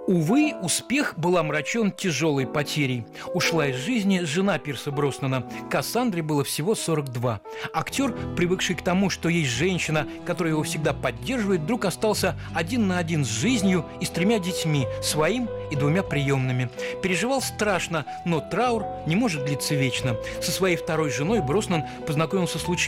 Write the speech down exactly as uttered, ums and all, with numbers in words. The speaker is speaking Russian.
Увы, успех был омрачен тяжелой потерей. Ушла из жизни жена Пирса Броснана. Кассандре было всего сорок два. Актер, привыкший к тому, что есть женщина, которая его всегда поддерживает, вдруг остался один на один с жизнью и с тремя детьми, своим и двумя приемными. Переживал страшно, но траур не может длиться вечно. Со своей второй женой Броснан познакомился случайно.